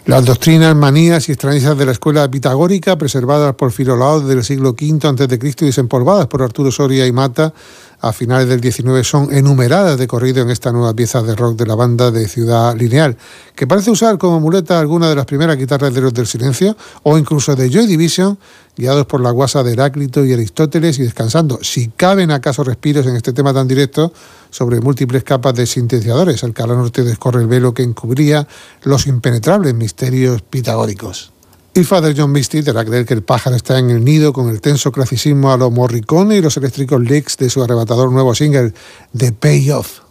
Las doctrinas, manías y extrañezas de la escuela pitagórica, preservadas por Filolaos del siglo V a.C. y desempolvadas por Arturo Soria y Mata a finales del XIX, son enumeradas de corrido en esta nueva pieza de rock de la banda de Ciudad Lineal, que parece usar como muleta alguna de las primeras guitarras de Los del Silencio o incluso de Joy Division, guiados por la guasa de Heráclito y Aristóteles y descansando, si caben acaso respiros en este tema tan directo, sobre múltiples capas de sintetizadores. Alcalá Norte descorre el velo que encubría los impenetrables misterios pitagóricos. Y Father John Misty te hará creer que el pájaro está en el nido con el tenso clasicismo a lo Morricone y los eléctricos licks de su arrebatador nuevo single, The Payoff.